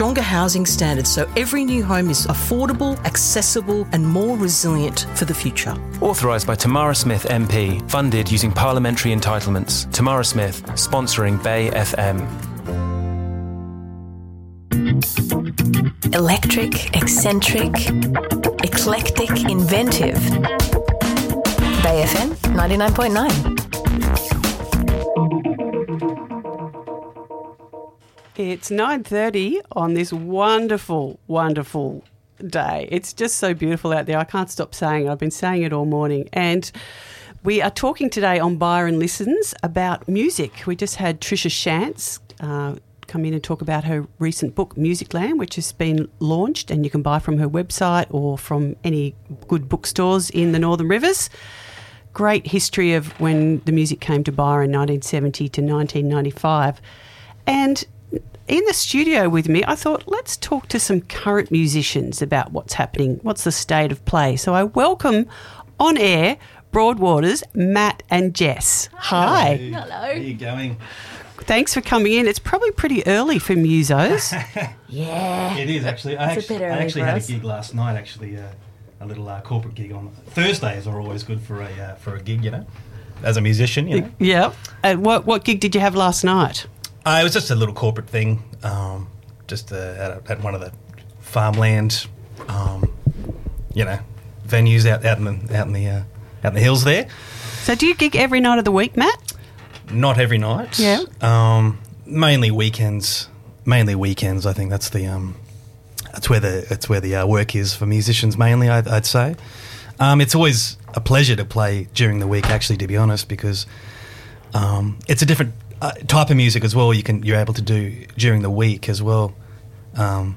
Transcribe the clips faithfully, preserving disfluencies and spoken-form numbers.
stronger housing standards so every new home is affordable, accessible and more resilient for the future. Authorised by Tamara Smith M P. Funded using parliamentary entitlements. Tamara Smith, sponsoring Bay F M. Electric, eccentric, eclectic, inventive. Bay F M ninety-nine point nine. It's nine thirty on this wonderful, wonderful day. It's just so beautiful out there. I can't stop saying it. I've been saying it all morning. And we are talking today on Byron Listens about music. We just had Trisha Shantz uh, come in and talk about her recent book, Musicland, which has been launched and you can buy from her website or from any good bookstores in the Northern Rivers. Great history of when the music came to Byron, nineteen seventy to nineteen ninety-five. And in the studio with me, I thought, let's talk to some current musicians about what's happening, what's the state of play. So I welcome on air Broadwater's Matt and Jess. Hi. Hello. Hello. How are you going? Thanks for coming in. It's probably pretty early for musos. Yeah. It is actually. I It's a actually, bit early I actually for had us. a gig last night. Actually, uh, a little uh, corporate gig on Thursdays are always good for a uh, for a gig, you know, as a musician, you know. Yeah. And what what gig did you have last night? Uh, it was just a little corporate thing, um, just uh, at, a, at one of the farmland, um, you know, venues out out in the out in the uh, out in the hills there. So do you gig every night of the week, Matt? Not every night. Yeah. Um, mainly weekends. Mainly weekends. I think that's the um, that's where the that's where the uh, work is for musicians. Mainly, I'd, I'd say. Um, it's always a pleasure to play during the week. Actually, to be honest, because um, it's a different uh, type of music as well. You can you're able to do during the week as well. Um,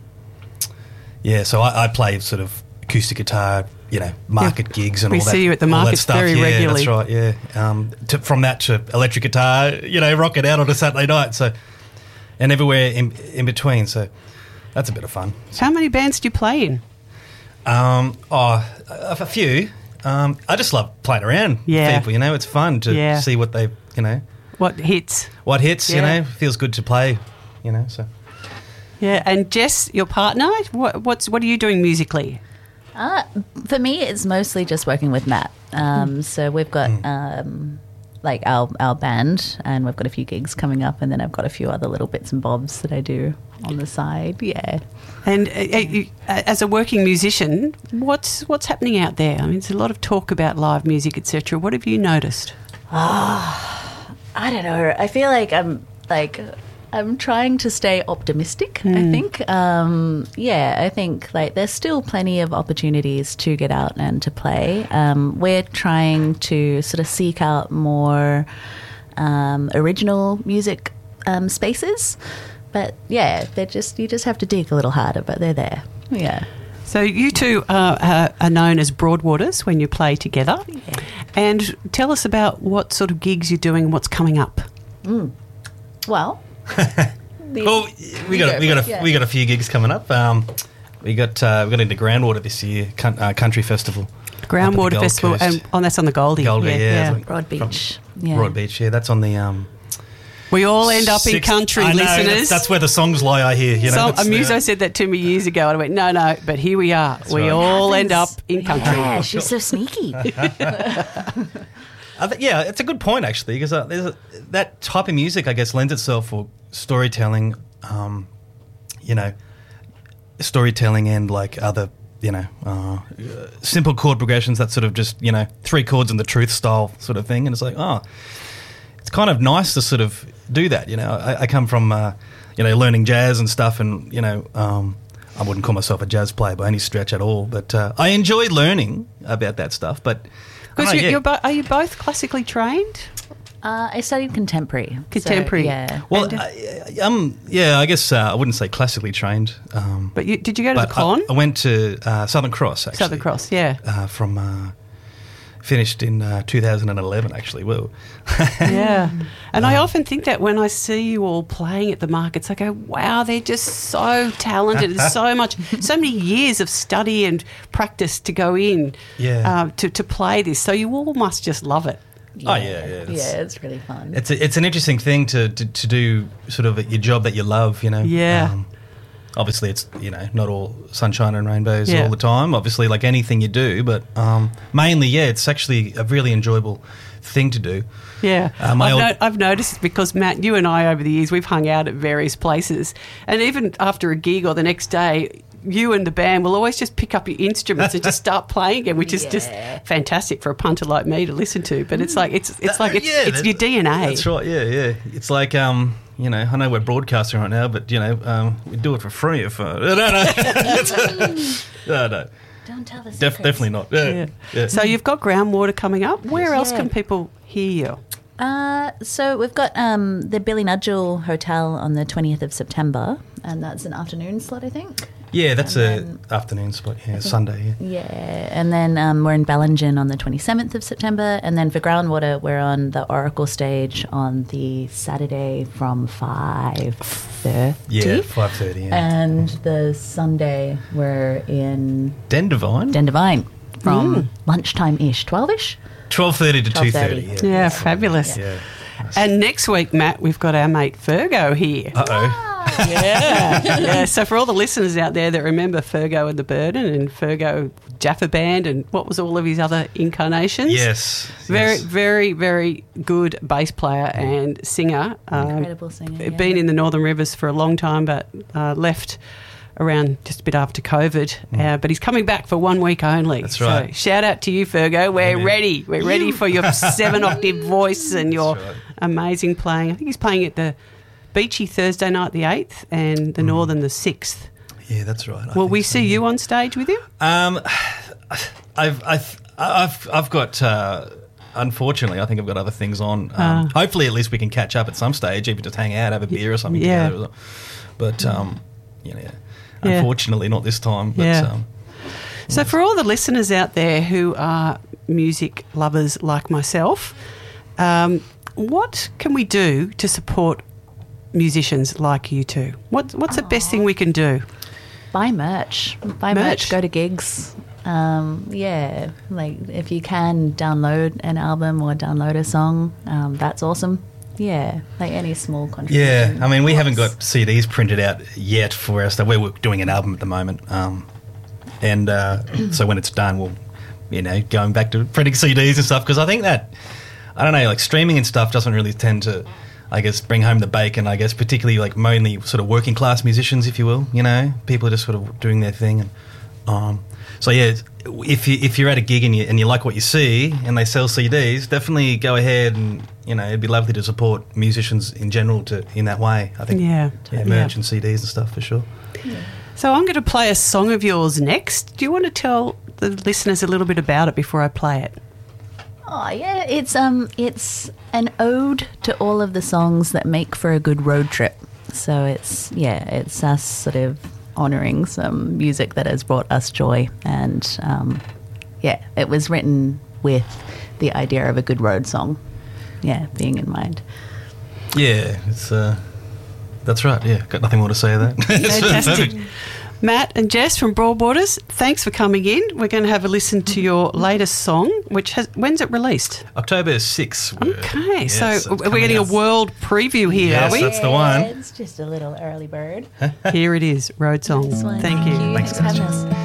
yeah. So I, I play sort of acoustic guitar. You know, market Yeah. gigs and We all that. see you at the all that markets stuff. very yeah, regularly. That's right. Yeah. Um, to, from that to electric guitar, you know, rock it out on a Saturday night. So, and everywhere in in between. So, that's a bit of fun. How many bands do you play in? Um, oh, a, a few. Um, I just love playing around Yeah. with people. You know, it's fun to Yeah. see what they, you know, What hits? what hits. Yeah. You know, feels good to play. You know, so. Yeah. And Jess, your partner, what what's what are you doing musically? Uh, for me, it's mostly just working with Matt. Um, so we've got um, like our our band, and we've got a few gigs coming up, and then I've got a few other little bits and bobs that I do on the side. Yeah. And uh, you, uh, as a working musician, what's what's happening out there? I mean, there's a lot of talk about live music, et cetera. What have you noticed? I don't know. I feel like I'm like I'm trying to stay optimistic. I think, um, yeah, I think like there's still plenty of opportunities to get out and to play. Um, we're trying to sort of seek out more um, original music um, spaces, but yeah, they're just you just have to dig a little harder, but they're there. Yeah. So you two are, uh, are known as Broadwaters when you play together. Yeah. And tell us about what sort of gigs you're doing, what's coming up. Well. Well, we got a, we got a, Yeah. we got a few gigs coming up. Um, we got uh, we got into Groundwater this year, coun- uh, country festival. Groundwater Up at the Gold Festival, Coast. and oh, that's on the Goldie. Goldie, yeah, it's like Broad from Beach. Yeah. Broad Beach, yeah, that's on the. Um, We all end up in sixth- country, I know, listeners. That's, that's where the songs lie. I hear. You know, Some, that's a muso the- said that to me years ago, and I went, no, no, but here we are. we right. all end up Happens. in country. Yeah, she's so sneaky. I th- yeah, it's a good point actually, because uh, there's a, that type of music, I guess, lends itself for storytelling. Um, you know, storytelling and like other, you know, uh, uh, simple chord progressions. That sort of just, you know, three chords and the truth style sort of thing. And it's like, oh, it's kind of nice to sort of do that. You know, I, I come from, uh, you know, learning jazz and stuff, and you know, um, I wouldn't call myself a jazz player by any stretch at all, but uh, I enjoy learning about that stuff. But I don't Because know, you, yeah. you're bo- are you both classically trained? Uh, I studied contemporary. so, Contemporary. yeah. Well, And, uh, I, um, yeah, I guess uh, I wouldn't say classically trained. Um, But you, did you go to but the Con? I, I went to uh, Southern Cross, actually. Southern Cross, yeah. Uh, from, uh, finished in uh, two thousand eleven, actually. Well, Yeah. And I Um, often think that when I see you all playing at the markets, I go, wow, they're just so talented. There's so much, so many years of study and practice to go in Yeah. uh, to, to play this. So you all must just love it. Oh, yeah, yeah. It's, Yeah, it's really fun. it's, a, it's an interesting thing to, to, to do, sort of your job that you love, you know. Yeah. Um, obviously it's, you know, not all sunshine and rainbows Yeah. all the time, obviously, like anything you do, but um, mainly, yeah, it's actually a really enjoyable thing to do. Yeah, Uh, my I've, old- no- I've noticed because, Matt, you and I over the years, we've hung out at various places, and even after a gig or the next day, you and the band will always just pick up your instruments and just start playing again, which is just Yeah. fantastic for a punter like me to listen to. But it's like it's it's like it's, Yeah, it's that- your D N A. That's right, yeah, yeah. It's like, um, you know, I know we're broadcasting right now, but, you know, um, we do it for free if... Uh, no, no. no, no. Don't tell the Def- secrets. definitely not. Yeah. Yeah. yeah. So you've got Groundwater coming up. Where else Yeah. can people hear you? Uh, so we've got um, the Billy Nudgel Hotel on the twentieth of September, and that's an afternoon slot, I think. Yeah, that's And a then- afternoon spot, yeah, Sunday, yeah. Yeah, and then um, we're in Bellingen on the twenty-seventh of September, and then for Groundwater, we're on the Oracle stage on the Saturday from five thirty. Yeah, five thirty, yeah. And the Sunday, we're in Den Divine? Den Divine from lunchtime-ish, twelve-ish. twelve thirty to two twelve thirty. thirty, yeah. Yeah, fabulous. Yeah. And next week, Matt, we've got our mate Fergo here. Uh-oh. Yeah, yeah. So for all the listeners out there that remember Fergo and the Burden and Fergo Jaffa Band and what was all of his other incarnations? Yes. Very, yes. very, very good bass player and singer. Um, Incredible singer, yeah. Been in the Northern Rivers for a long time, but uh, left around just a bit after COVID. Uh, but he's coming back for one week only. Mm. That's So right. shout out to you, Fergo. We're Amen. ready. We're ready for your seven octave voice and your right. amazing playing. I think he's playing at the Beachy Thursday night the eighth and the Northern the sixth. Yeah, that's right. I Will think we so, see yeah. you on stage with him? Um, I've, I've, I've, I've got. Uh, unfortunately, I think I've got other things on. Um, Ah. Hopefully, at least we can catch up at some stage, even just hang out, have a beer or something Yeah. together. But um, you know, Yeah. unfortunately, not this time. But Yeah. um, So, for all the listeners out there who are music lovers like myself, um, what can we do to support musicians like you two? What, what's the best thing we can do? Buy merch. Buy merch. Merch. Go to gigs. Um, yeah, like if you can download an album or download a song, um, that's awesome. Yeah, like any small contribution. yeah, I mean, we haven't helps. got C Ds printed out yet for us. We're we're doing an album at the moment, um, and uh, so when it's done, we'll, you know, going back to printing C Ds and stuff, because I think that, I don't know, like streaming and stuff doesn't really tend to, I guess, bring home the bacon, I guess, particularly like mainly sort of working class musicians, if you will, you know, people are just sort of doing their thing. And um, so, yeah, if, you, if you're at a gig and you, and you like what you see and they sell C Ds, definitely go ahead and, you know, it'd be lovely to support musicians in general to in that way, I think. Yeah. Yeah, merch and C Ds and stuff for sure. So, I'm going to play a song of yours next. Do you want to tell the listeners a little bit about it before I play it? Oh yeah, it's um, it's an ode to all of the songs that make for a good road trip. So it's yeah, it's us sort of honouring some music that has brought us joy, and um, yeah, it was written with the idea of a good road song, yeah, being in mind. Yeah, it's uh, that's right. Yeah, got nothing more to say to that. It's Fantastic. perfect. Matt and Jess from Broadwaters, thanks for coming in. We're going to have a listen to your latest song, which has, when's it released? October sixth. Okay, Yes, so it's we're coming getting out. a world preview here, Yes, are we? that's the one. It's just a little early bird. Here it is, Road Song. This one. Thank you. Thanks, Thanks for guys. having us.